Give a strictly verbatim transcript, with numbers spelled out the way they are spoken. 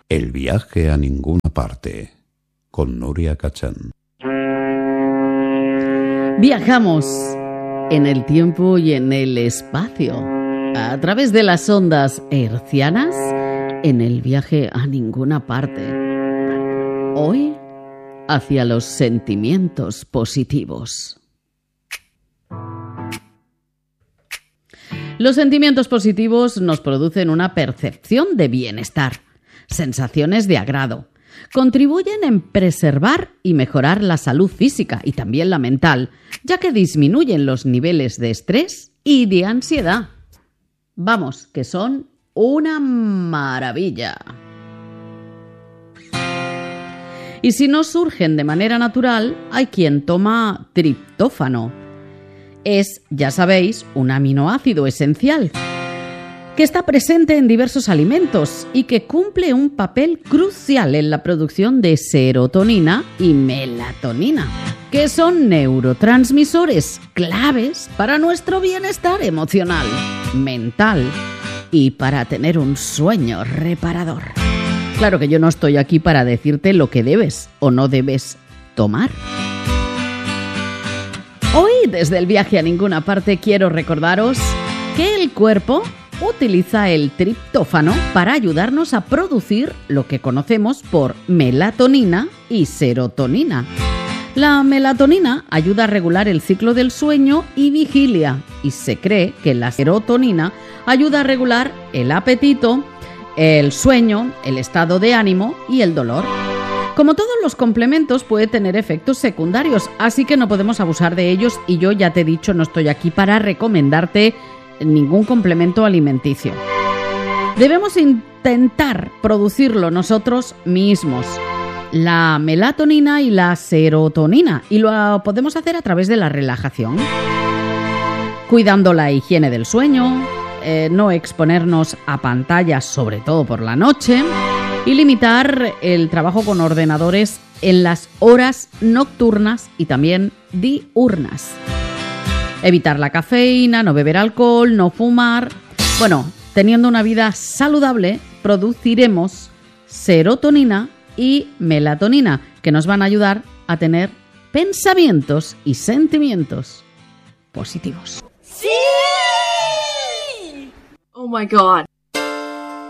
El viaje a ninguna parte, con Nuria Kachán. Viajamos en el tiempo y en el espacio, a través de las ondas hertzianas, en el viaje a ninguna parte. Hoy, hacia los sentimientos positivos. Los sentimientos positivos nos producen una percepción de bienestar, sensaciones de agrado. Contribuyen en preservar y mejorar la salud física y también la mental, ya que disminuyen los niveles de estrés y de ansiedad. Vamos, que son una maravilla. Y si no surgen de manera natural, hay quien toma triptófano. Es, ya sabéis, un aminoácido esencial que está presente en diversos alimentos y que cumple un papel crucial en la producción de serotonina y melatonina, que son neurotransmisores claves para nuestro bienestar emocional, mental y para tener un sueño reparador. Claro que yo no estoy aquí para decirte lo que debes o no debes tomar. Hoy, desde el viaje a ninguna parte, quiero recordaros que el cuerpo utiliza el triptófano para ayudarnos a producir lo que conocemos por melatonina y serotonina. La melatonina ayuda a regular el ciclo del sueño y vigilia, y se cree que la serotonina ayuda a regular el apetito, el sueño, el estado de ánimo y el dolor. Como todos los complementos, puede tener efectos secundarios, así que no podemos abusar de ellos y yo ya te he dicho, no estoy aquí para recomendarte ningún complemento alimenticio. Debemos intentar producirlo nosotros mismos, la melatonina y la serotonina, y lo podemos hacer a través de la relajación, cuidando la higiene del sueño, eh, no exponernos a pantallas, sobre todo por la noche, y limitar el trabajo con ordenadores en las horas nocturnas y también diurnas. Evitar la cafeína, no beber alcohol, no fumar. Bueno, teniendo una vida saludable, produciremos serotonina y melatonina, que nos van a ayudar a tener pensamientos y sentimientos positivos. ¡Sí! Oh my God.